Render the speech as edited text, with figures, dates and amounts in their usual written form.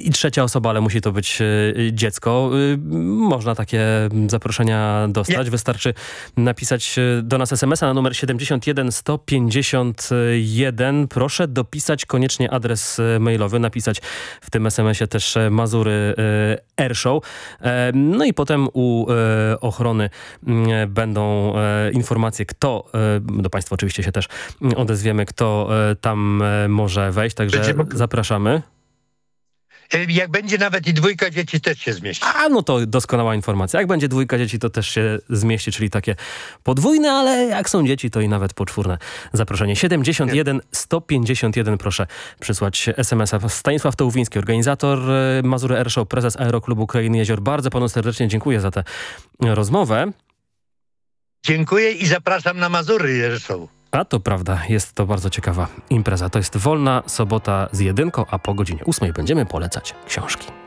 i trzecia osoba, ale musi to być dziecko. Można takie zaproszenia dostać. Wystarczy napisać do nas SMS-a na numer 71 151. Proszę dopisać koniecznie adres mailowy, napisać w tym SMS-ie też Mazury Airshow. No i potem u ochrony będą informacje, kto, do Państwa oczywiście się też odezwiemy, kto tam może wejść, także zapraszamy. Jak będzie nawet i 2 dzieci, też się zmieści. No to doskonała informacja. Jak będzie 2 dzieci, to też się zmieści, czyli takie podwójne, ale jak są dzieci, to i nawet poczwórne zaproszenie. 71 151, proszę przysłać SMS-a. Stanisław Tołwiński, organizator Mazury Airshow, prezes Aeroklubu Krainy Jezior. Bardzo panu serdecznie dziękuję za tę rozmowę. Dziękuję i zapraszam na Mazury Airshow. A to prawda, jest to bardzo ciekawa impreza. To jest wolna sobota z jedynką, a po godzinie 8 będziemy polecać książki.